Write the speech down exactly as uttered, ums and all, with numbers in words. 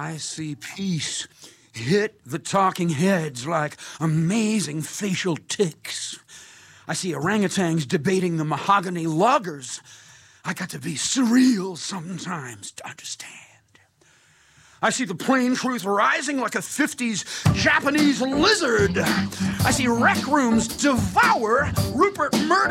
I see peace hit the talking heads like amazing facial tics. I see orangutans debating the mahogany loggers. I got to be surreal sometimes to understand. I see the plain truth rising like a fifties Japanese lizard. I see rec rooms devour Rupert Murdoch.